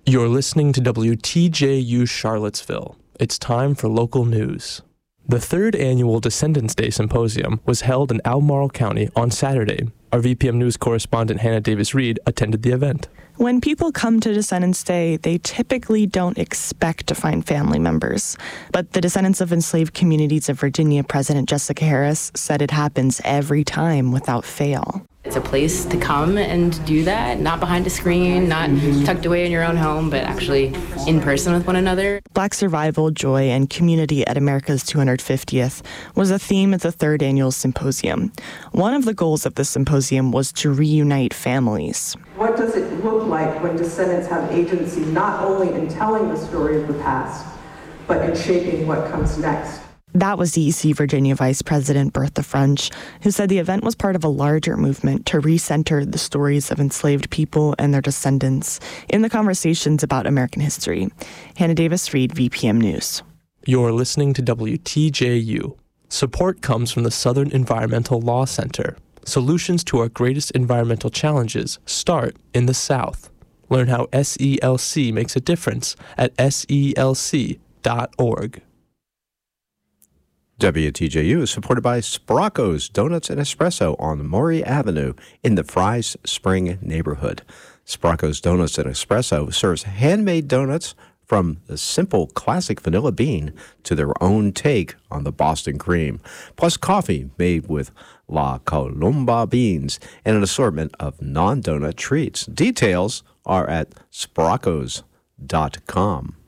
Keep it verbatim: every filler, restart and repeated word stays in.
You're listening to W T J U Charlottesville. It's time for local news. The third annual Descendants Day Symposium was held in Albemarle County on Saturday. Our V P M News correspondent Hannah Davis-Reed attended the event. When people come to Descendants Day, they typically don't expect to find family members. But the descendants of enslaved communities of Virginia President Jessica Harris said it happens every time without fail. It's a place to come and do that, not behind a screen, not tucked away in your own home, but actually in person with one another. Black survival, joy, and community at America's two hundred fiftieth was a theme at the third annual symposium. One of the goals of the symposium was to reunite families. What does it look like when descendants have agency not only in telling the story of the past, but in shaping what comes next? That was D E C Virginia Vice President Bertha French, who said the event was part of a larger movement to recenter the stories of enslaved people and their descendants in the conversations about American history. Hannah Davis-Reed, V P M News. You're listening to W T J U. Support comes from the Southern Environmental Law Center. Solutions to our greatest environmental challenges start in the South. Learn how S E L C makes a difference at S E L C dot org. W T J U is supported by Spracco's Donuts and Espresso on Maury Avenue in the Fries Spring neighborhood. Spracco's Donuts and Espresso serves handmade donuts from the simple classic vanilla bean to their own take on the Boston cream, plus coffee made with La Colomba beans and an assortment of non-donut treats. Details are at spraccos dot com.